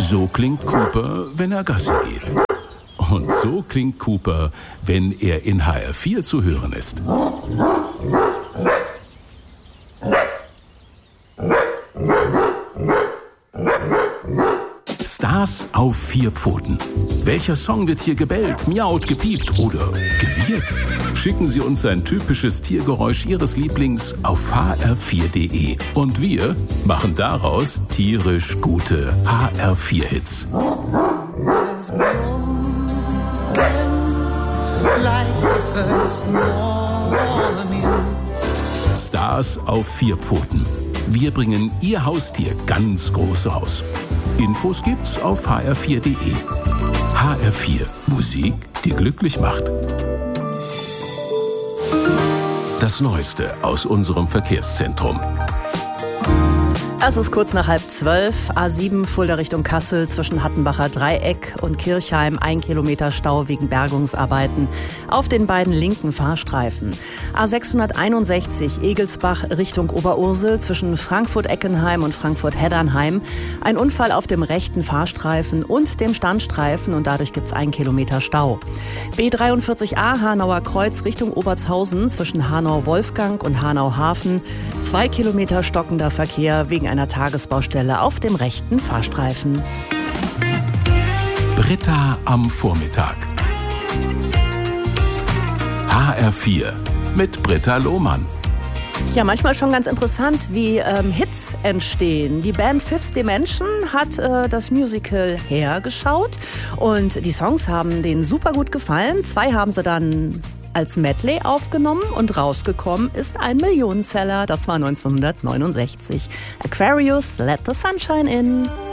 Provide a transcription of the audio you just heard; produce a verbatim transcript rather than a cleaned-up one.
So klingt Cooper, wenn er Gassi geht. Und so klingt Cooper, wenn er in H R vier zu hören ist. Stars auf vier Pfoten. Welcher Song wird hier gebellt, miaut, gepiept oder gewirrt? Schicken Sie uns ein typisches Tiergeräusch Ihres Lieblings auf h r vier punkt d e. Und wir machen daraus tierisch gute H R vier Hits. Stars auf vier Pfoten. Wir bringen Ihr Haustier ganz groß raus. Infos gibt's auf h r vier punkt d e. H R vier. Musik, die glücklich macht. Das Neueste aus unserem Verkehrszentrum. Es ist kurz nach halb zwölf, A sieben Fulda Richtung Kassel zwischen Hattenbacher Dreieck und Kirchheim, ein Kilometer Stau wegen Bergungsarbeiten auf den beiden linken Fahrstreifen. A sechshunderteinundsechzig Egelsbach Richtung Oberursel zwischen Frankfurt-Eckenheim und Frankfurt-Heddernheim, ein Unfall auf dem rechten Fahrstreifen und dem Standstreifen und dadurch gibt's ein Kilometer Stau. B dreiundvierzig A Hanauer Kreuz Richtung Obertshausen zwischen Hanau-Wolfgang und Hanau-Hafen, zwei Kilometer stockender Verkehr wegen einer Tagesbaustelle auf dem rechten Fahrstreifen. Britta am Vormittag. H R vier mit Britta Lohmann. Ja, manchmal schon ganz interessant, wie ähm, Hits entstehen. Die Band Fifth Dimension hat äh, das Musical Hair geschaut und die Songs haben denen super gut gefallen. Zwei haben sie dann als Medley aufgenommen und rausgekommen ist ein Millionenseller. Das war neunzehnhundertneunundsechzig. Aquarius, Let the Sunshine In.